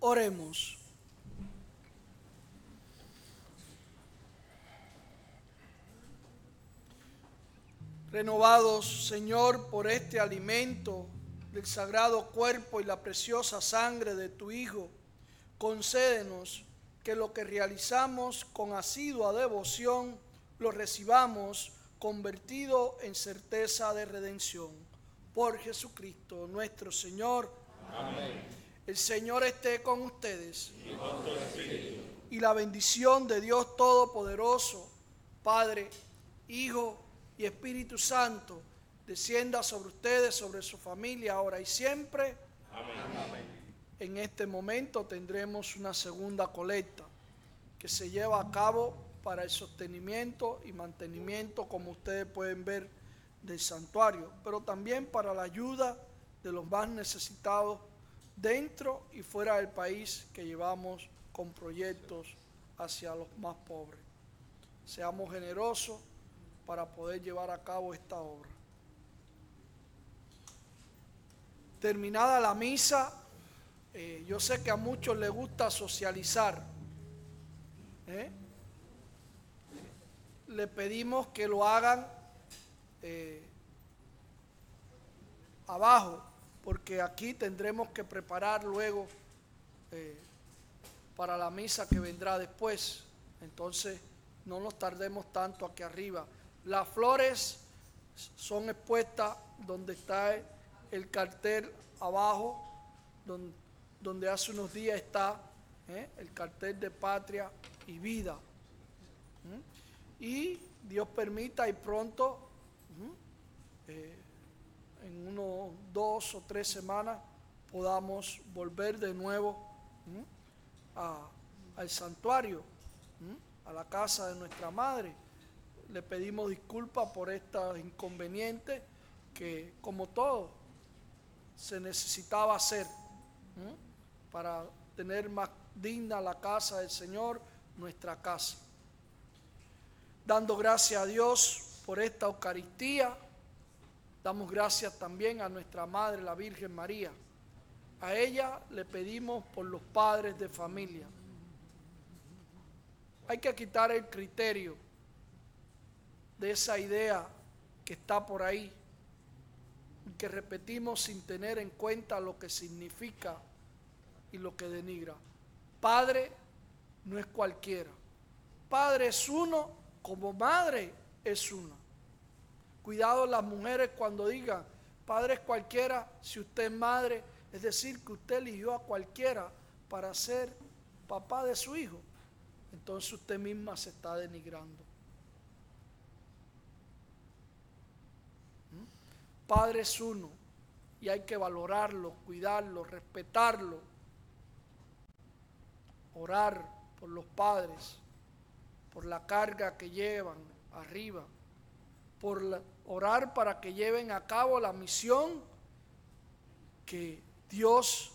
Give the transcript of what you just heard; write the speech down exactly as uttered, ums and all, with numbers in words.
Oremos. Renovados, Señor, por este alimento del sagrado cuerpo y la preciosa sangre de tu Hijo, concédenos que lo que realizamos con asidua devoción lo recibamos convertido en certeza de redención. Por Jesucristo nuestro Señor. Amén. El Señor esté con ustedes. Y con tu espíritu. Y la bendición de Dios Todopoderoso, Padre, Hijo y Espíritu Santo, descienda sobre ustedes, sobre su familia, ahora y siempre. Amén. Amén. En este momento tendremos una segunda colecta que se lleva a cabo para el sostenimiento y mantenimiento, como ustedes pueden ver, del santuario, pero también para la ayuda de los más necesitados dentro y fuera del país, que llevamos con proyectos hacia los más pobres. Seamos generosos para poder llevar a cabo esta obra. Terminada la misa, eh, yo sé que a muchos les gusta socializar. ¿eh? Le pedimos que lo hagan eh, abajo, porque aquí tendremos que preparar luego eh, para la misa que vendrá después. Entonces no nos tardemos tanto aquí arriba. Las flores son expuestas donde está el cartel abajo, donde, donde hace unos días está ¿eh? el cartel de Patria y Vida. ¿Mm? Y Dios permita y pronto, ¿Mm? eh, en unos dos o tres semanas, podamos volver de nuevo ¿Mm? a, al santuario, ¿Mm? a la casa de nuestra madre. Le pedimos disculpas por estos inconvenientes que, como todo, se necesitaba hacer ¿eh? para tener más digna la casa del Señor, nuestra casa. Dando gracias a Dios por esta Eucaristía, damos gracias también a nuestra Madre, la Virgen María. A ella le pedimos por los padres de familia. Hay que quitar el criterio de esa idea que está por ahí y que repetimos sin tener en cuenta lo que significa y lo que denigra. Padre no es cualquiera. Padre es uno, como madre es una. Cuidado las mujeres cuando digan, padre es cualquiera, si usted es madre, es decir, que usted eligió a cualquiera para ser papá de su hijo. Entonces usted misma se está denigrando. Padre es uno y hay que valorarlo, cuidarlo, respetarlo, orar por los padres, por la carga que llevan arriba, por la, orar para que lleven a cabo la misión que Dios